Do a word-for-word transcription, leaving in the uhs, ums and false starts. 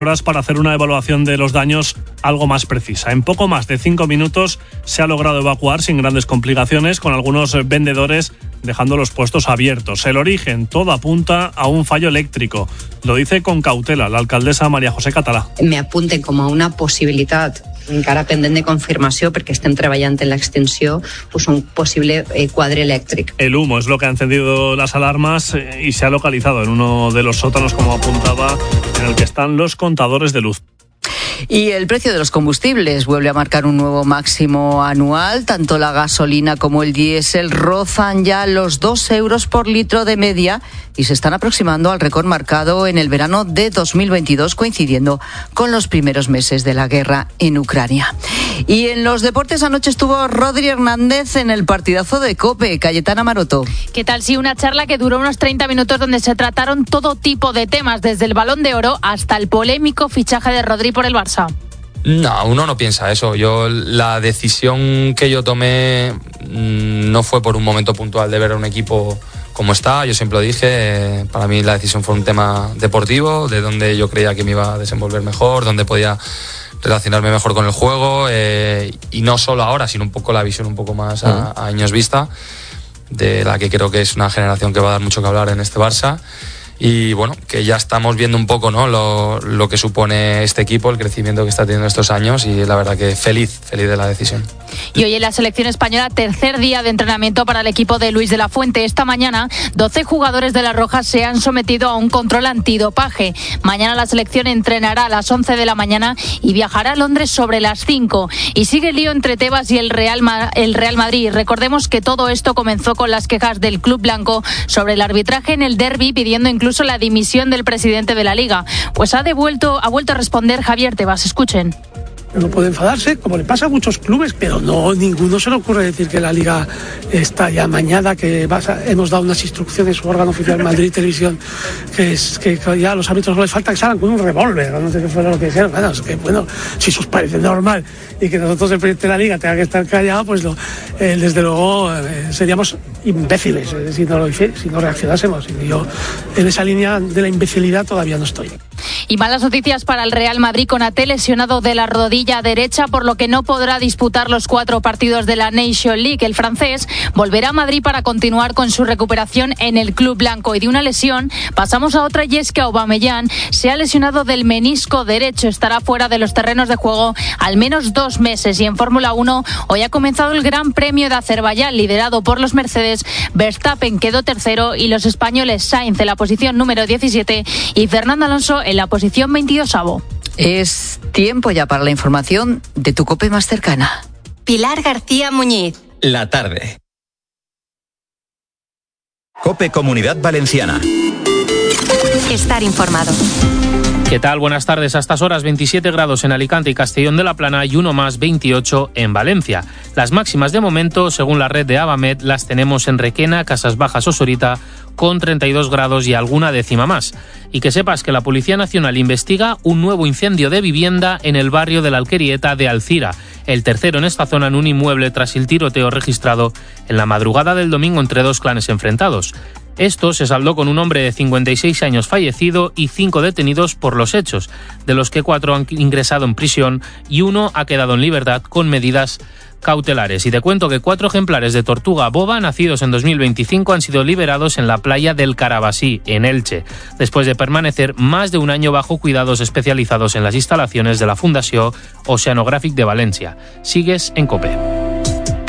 horas para hacer una evaluación de los daños algo más precisa. En poco más de cinco minutos se ha logrado evacuar sin grandes complicaciones, con algunos vendedores dejando los puestos abiertos. El origen, todo apunta a un fallo eléctrico. Lo dice con cautela la alcaldesa María José Català. Me apunten com a una possibilitat encara pendent de confirmació perquè estem treballant en l'extensió, pues un posible eh, quadre elèctric. El humo es lo que ha encendido las alarmas eh, y se ha localizado en uno de los sótanos, como apuntaba, en el que están los contadores de luz. Y el precio de los combustibles vuelve a marcar un nuevo máximo anual. Tanto la gasolina como el diésel rozan ya los dos euros por litro de media y se están aproximando al récord marcado en el verano de dos mil veintidós, coincidiendo con los primeros meses de la guerra en Ucrania. Y en los deportes anoche estuvo Rodri Hernández en el partidazo de COPE. Cayetana Maroto. ¿Qué tal? Sí, una charla que duró unos treinta minutos donde se trataron todo tipo de temas, desde el Balón de Oro hasta el polémico fichaje de Rodri por el Barça. No, uno no piensa eso. Yo la decisión que yo tomé no fue por un momento puntual de ver a un equipo como está. Yo siempre lo dije, para mí la decisión fue un tema deportivo, de donde yo creía que me iba a desenvolver mejor, donde podía relacionarme mejor con el juego, eh, y no solo ahora, sino un poco la visión un poco más a, a años vista, de la que creo que es una generación que va a dar mucho que hablar en este Barça. Y bueno, que ya estamos viendo un poco, ¿no?, lo, lo que supone este equipo, el crecimiento que está teniendo estos años, y la verdad que feliz, feliz de la decisión. Y hoy en la selección española, tercer día de entrenamiento para el equipo de Luis de la Fuente. Esta mañana, doce jugadores de la Roja se han sometido a un control antidopaje. Mañana la selección entrenará a las once de la mañana y viajará a Londres sobre las cinco. Y sigue el lío entre Tebas y el Real, Ma- el Real Madrid. Recordemos que todo esto comenzó con las quejas del club blanco sobre el arbitraje en el derbi, pidiendo incluso la dimisión del presidente de la Liga. Pues ha devuelto, ha vuelto a responder Javier Tebas. Escuchen. No puede enfadarse, como le pasa a muchos clubes, pero no, ninguno se le ocurre decir que la Liga está ya amañada, que vas a, hemos dado unas instrucciones, su órgano oficial Madrid Televisión, que es que ya a los árbitros no les falta que salgan con un revólver, no sé qué fue lo que dijeron. Bueno, es que bueno, si eso os parece normal y que nosotros el presidente de la Liga tenga que estar callado, pues lo, eh, desde luego eh, seríamos imbéciles eh, si, no lo, si no reaccionásemos. Y yo en esa línea de la imbecilidad todavía no estoy. Y malas noticias para el Real Madrid, con Ate lesionado de la rodilla derecha, por lo que no podrá disputar los cuatro partidos de la Nation League. El francés volverá a Madrid para continuar con su recuperación en el club blanco. Y de una lesión pasamos a otra, y es que Aubameyang se ha lesionado del menisco derecho. Estará fuera de los terrenos de juego al menos dos meses. Y en Fórmula uno hoy ha comenzado el Gran Premio de Azerbaiyán, liderado por los Mercedes. Verstappen quedó tercero y los españoles Sainz en la posición número diecisiete y Fernando Alonso en la posición veintidosavo. Es tiempo ya para la información de tu COPE más cercana. Pilar García Muñiz. La tarde. COPE Comunidad Valenciana. Estar informado. ¿Qué tal? Buenas tardes. A estas horas, veintisiete grados en Alicante y Castellón de la Plana y uno más, veintiocho en Valencia. Las máximas de momento, según la red de Avamed, las tenemos en Requena, Casas Bajas o Sorita, con treinta y dos grados y alguna décima más. Y que sepas que la Policía Nacional investiga un nuevo incendio de vivienda en el barrio de la Alquerieta de Alcira, el tercero en esta zona en un inmueble tras el tiroteo registrado en la madrugada del domingo entre dos clanes enfrentados. Esto se saldó con un hombre de cincuenta y seis años fallecido y cinco detenidos por los hechos, de los que cuatro han ingresado en prisión y uno ha quedado en libertad con medidas cautelares. Y te cuento que cuatro ejemplares de tortuga boba nacidos en dos mil veinticinco han sido liberados en la playa del Carabasí, en Elche, después de permanecer más de un año bajo cuidados especializados en las instalaciones de la Fundació Oceanogràfic de Valencia. Sigues en COPE.